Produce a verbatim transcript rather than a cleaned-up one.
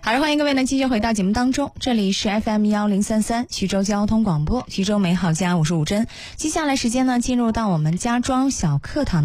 好的，欢迎各位呢继续回到节目当中，这里是 F M 一零三三徐州交通广播，徐州美好家，我是吴真。接下来时间呢，进入到我们家装小课堂。